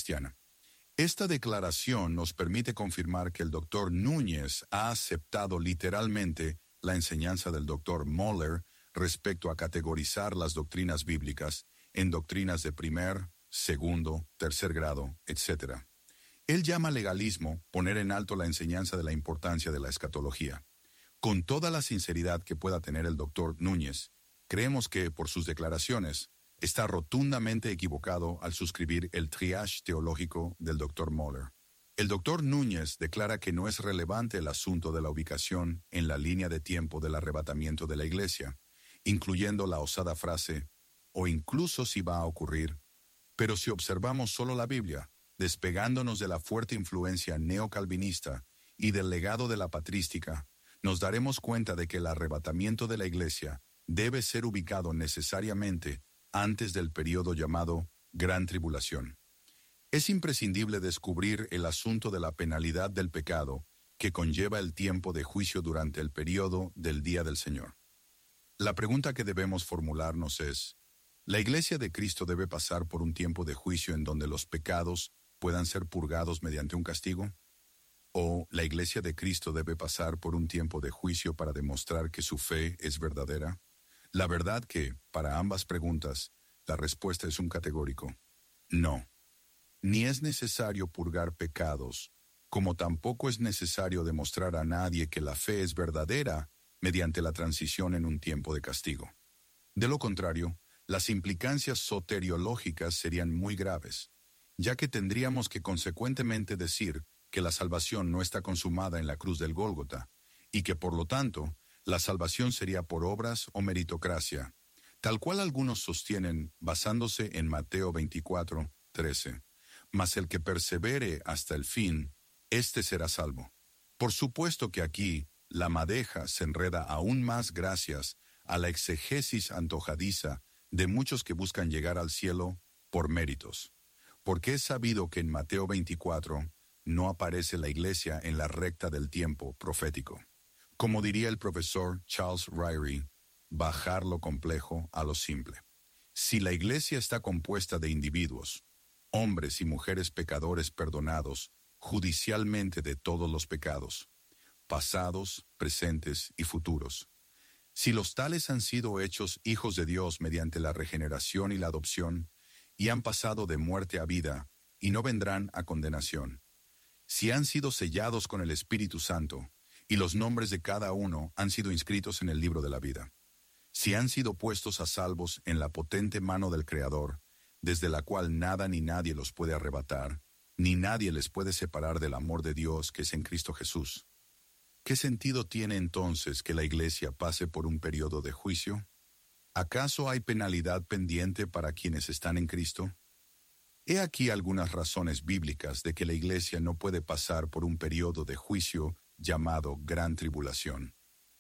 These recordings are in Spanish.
cristiana. Esta declaración nos permite confirmar que el Dr. Núñez ha aceptado literalmente la enseñanza del Dr. Moeller respecto a categorizar las doctrinas bíblicas en doctrinas de primer, segundo, tercer grado, etc. Él llama legalismo poner en alto la enseñanza de la importancia de la escatología. Con toda la sinceridad que pueda tener el Dr. Núñez, creemos que, por sus declaraciones, está rotundamente equivocado al suscribir el triage teológico del Dr. Moeller. El Dr. Núñez declara que no es relevante el asunto de la ubicación en la línea de tiempo del arrebatamiento de la Iglesia, incluyendo la osada frase, o incluso si va a ocurrir, pero si observamos solo la Biblia, despegándonos de la fuerte influencia neocalvinista y del legado de la patrística, nos daremos cuenta de que el arrebatamiento de la Iglesia debe ser ubicado necesariamente antes del período llamado Gran Tribulación. Es imprescindible descubrir el asunto de la penalidad del pecado que conlleva el tiempo de juicio durante el período del Día del Señor. La pregunta que debemos formularnos es, ¿la Iglesia de Cristo debe pasar por un tiempo de juicio en donde los pecados puedan ser purgados mediante un castigo? ¿O la Iglesia de Cristo debe pasar por un tiempo de juicio para demostrar que su fe es verdadera? La verdad que, para ambas preguntas, la respuesta es un categórico no. Ni es necesario purgar pecados, como tampoco es necesario demostrar a nadie que la fe es verdadera mediante la transición en un tiempo de castigo. De lo contrario, las implicancias soteriológicas serían muy graves, ya que tendríamos que consecuentemente decir que la salvación no está consumada en la cruz del Gólgota, y que por lo tanto, la salvación sería por obras o meritocracia, tal cual algunos sostienen basándose en Mateo 24:13. Mas el que persevere hasta el fin, éste será salvo. Por supuesto que aquí la madeja se enreda aún más gracias a la exegesis antojadiza de muchos que buscan llegar al cielo por méritos, porque es sabido que en Mateo 24 no aparece la Iglesia en la recta del tiempo profético. Como diría el profesor Charles Ryrie, bajar lo complejo a lo simple. Si la Iglesia está compuesta de individuos, hombres y mujeres pecadores perdonados judicialmente de todos los pecados, pasados, presentes y futuros, si los tales han sido hechos hijos de Dios mediante la regeneración y la adopción, y han pasado de muerte a vida, y no vendrán a condenación, si han sido sellados con el Espíritu Santo, y los nombres de cada uno han sido inscritos en el libro de la vida, si han sido puestos a salvos en la potente mano del Creador, desde la cual nada ni nadie los puede arrebatar, ni nadie les puede separar del amor de Dios que es en Cristo Jesús. ¿Qué sentido tiene entonces que la Iglesia pase por un periodo de juicio? ¿Acaso hay penalidad pendiente para quienes están en Cristo? He aquí algunas razones bíblicas de que la Iglesia no puede pasar por un periodo de juicio llamado Gran Tribulación.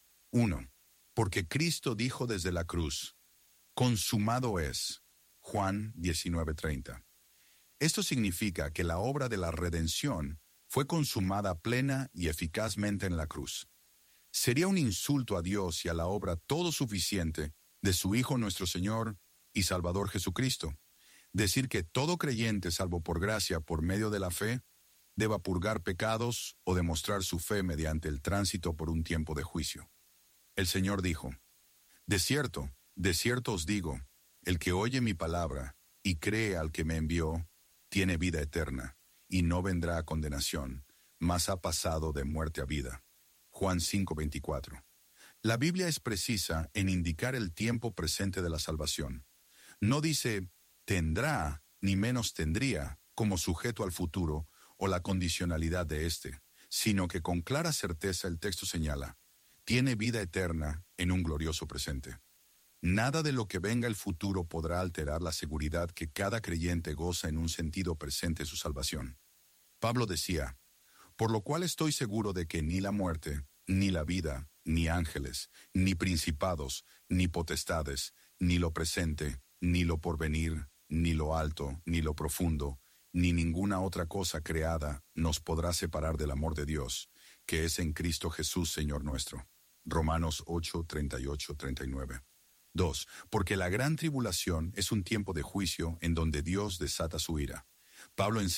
1. Porque Cristo dijo desde la cruz, «Consumado es». Juan 19:30. Esto significa que la obra de la redención fue consumada plena y eficazmente en la cruz. Sería un insulto a Dios y a la obra todo suficiente de su Hijo nuestro Señor y Salvador Jesucristo decir que todo creyente salvo por gracia por medio de la fe deba purgar pecados o demostrar su fe mediante el tránsito por un tiempo de juicio. El Señor dijo, de cierto os digo, el que oye mi palabra y cree al que me envió, tiene vida eterna, y no vendrá a condenación, mas ha pasado de muerte a vida. Juan 5:24. La Biblia es precisa en indicar el tiempo presente de la salvación. No dice, tendrá, ni menos tendría, como sujeto al futuro o la condicionalidad de éste, sino que con clara certeza el texto señala, tiene vida eterna en un glorioso presente. Nada de lo que venga el futuro podrá alterar la seguridad que cada creyente goza en un sentido presente su salvación. Pablo decía, por lo cual estoy seguro de que ni la muerte, ni la vida, ni ángeles, ni principados, ni potestades, ni lo presente, ni lo porvenir, ni lo alto, ni lo profundo, ni ninguna otra cosa creada nos podrá separar del amor de Dios, que es en Cristo Jesús, Señor nuestro. Romanos 8:38-39. 2. Porque la gran tribulación es un tiempo de juicio en donde Dios desata su ira. Pablo